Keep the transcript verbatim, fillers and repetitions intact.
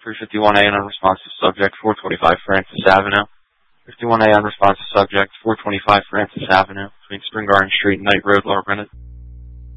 three fifty-one A unresponsive subject, four twenty-five Francis Avenue. fifty-one A unresponsive subject, four twenty-five Francis Avenue, between Spring Garden Street and Knight Road, Lower Bennett.